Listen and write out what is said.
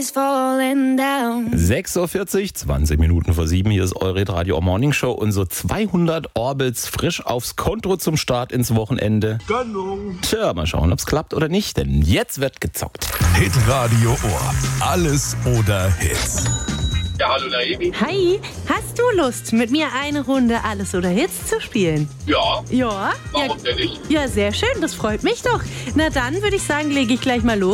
6:40 Uhr, 20 Minuten vor 7. Hier ist eure Radio Morning Show und so 200 Orbits frisch aufs Konto zum Start ins Wochenende. Gönnung. Tja, mal schauen, ob's klappt oder nicht, denn jetzt wird gezockt. Hitradio Ohr. Alles oder Hits. Ja, hallo Naomi. Hi, hast du Lust, mit mir eine Runde Alles oder Hits zu spielen? Ja, Ja? warum denn nicht? Ja, sehr schön, das freut mich doch. Na dann würde ich sagen, lege ich gleich mal los.